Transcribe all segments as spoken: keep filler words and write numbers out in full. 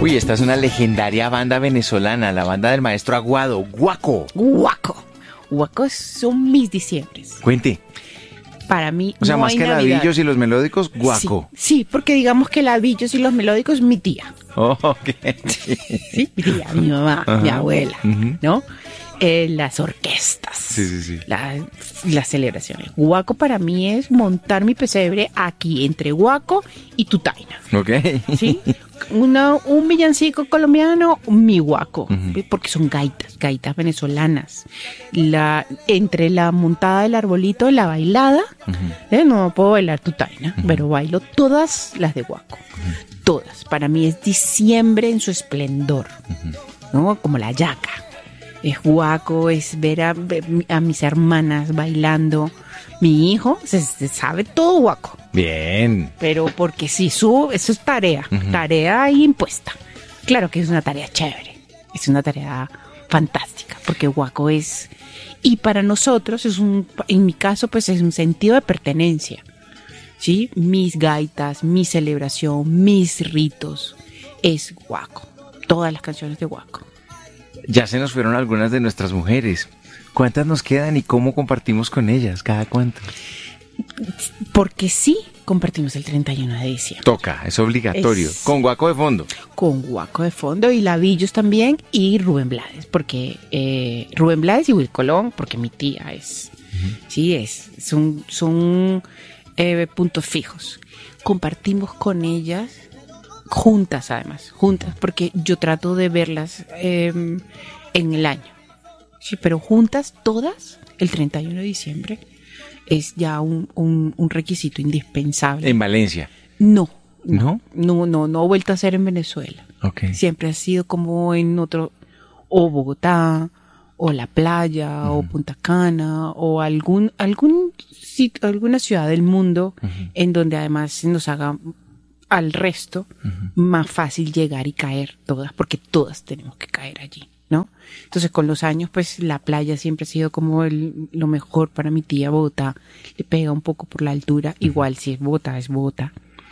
Uy, esta es una legendaria banda venezolana, la banda del maestro Aguado, Guaco. Guaco. Guaco son mis diciembres. Cuente. Para mí O sea, no más hay que Navidad. Lavillos y los melódicos, Guaco. Sí, sí, porque digamos que Lavillos y los melódicos, mi tía. Oh, ok. Sí, mi tía, mi mamá, Ajá. mi abuela, Ujú. ¿no? Eh, las orquestas. Sí, sí, sí. la- las celebraciones. Guaco para mí es montar mi pesebre aquí entre Guaco y Tutaina. Ok. ¿Sí? Una, un villancico colombiano, mi Guaco, Ujú. porque son gaitas, gaitas venezolanas. La, entre la montada del arbolito, la bailada, Ujú. ¿eh? No puedo bailar Tutaina, Ujú. pero bailo todas las de Guaco. Todas. Para mí es diciembre en su esplendor, ¿no? Como la yaca. Es Guaco, es ver a, a mis hermanas bailando. Mi hijo se, se sabe todo Guaco. Bien. Pero porque si subo, eso es tarea, Ujú. tarea ahí impuesta. Claro que es una tarea chévere, es una tarea fantástica, porque Guaco es, y para nosotros es un, en mi caso, pues es un sentido de pertenencia, ¿sí? Mis gaitas, mi celebración, mis ritos, es Guaco, todas las canciones de Guaco. Ya se nos fueron algunas de nuestras mujeres. ¿Cuántas nos quedan y cómo compartimos con ellas? ¿Cada cuánto? Porque sí, compartimos el treinta y uno de diciembre. Toca, es obligatorio. Es- Con Guaco de fondo. Con Guaco de fondo y Lavillos también y Rubén Blades, porque eh, Rubén Blades y Will Colón, porque mi tía es, sí es, son, son eh, puntos fijos. Compartimos con ellas juntas además, juntas, porque yo trato de verlas eh, en el año, sí, pero juntas todas el treinta y uno de diciembre es ya un, un, un requisito indispensable. En Valencia. No, ¿No? no, no, no he vuelto a hacer en Venezuela. Ok. Siempre ha sido como en otro, o Bogotá, o la playa, o Punta Cana, o algún, algún sitio, alguna ciudad del mundo en donde además nos haga al resto más fácil llegar y caer todas, porque todas tenemos que caer allí, ¿no? Entonces con los años pues la playa siempre ha sido como el- lo mejor para mi tía. Bogotá le pega un poco por la altura, igual si es Bogotá es Bogotá.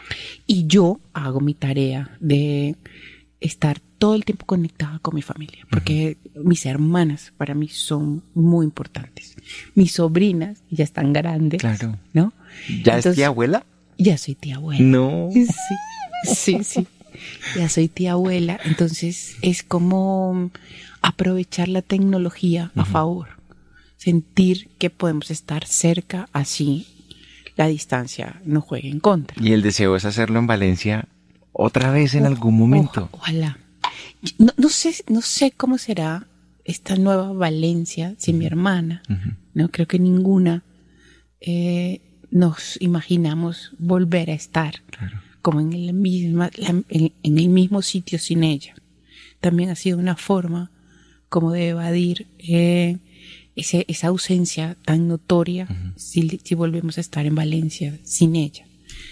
Y yo hago mi tarea de estar todo el tiempo conectada con mi familia, porque mis hermanas para mí son muy importantes. Mis sobrinas ya están grandes, Claro. ¿no? ¿Ya Entonces, es tía abuela? Ya soy tía abuela. No. Sí, sí, sí. Ya soy tía abuela, entonces es como aprovechar la tecnología a favor, sentir que podemos estar cerca, así la distancia no juegue en contra. Y el deseo es hacerlo en Valencia otra vez en algún momento. Oja- ojalá. No, no sé, no sé cómo será esta nueva Valencia sin mi hermana. Ujú. No creo que ninguna eh, nos imaginamos volver a estar Claro. como en el misma, la- en, en el mismo sitio sin ella. También ha sido una forma como de evadir eh, ese, esa ausencia tan notoria si, si volvemos a estar en Valencia sin ella.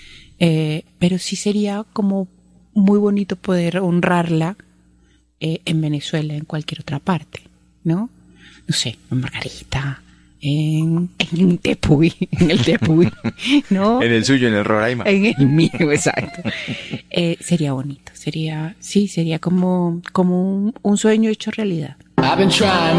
Eh, pero sí sería como muy bonito poder honrarla eh, en Venezuela, en cualquier otra parte, ¿no? No sé, en Margarita, en, en Tepuy, en el Tepuy, ¿no? En el suyo, en el Roraima. En el mío, exacto. Eh, sería bonito, sería, sí, sería como, como un, un sueño hecho realidad. I've been trying